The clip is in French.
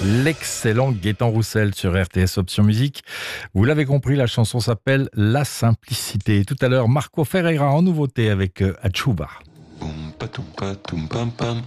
L'excellent Gaëtan Roussel sur RTS Option Musique. Vous l'avez compris, la chanson s'appelle La Simplicité. Tout à l'heure, Marco Ferreira en nouveauté avec Achuba. Boum, patoum, patoum, pam, pam.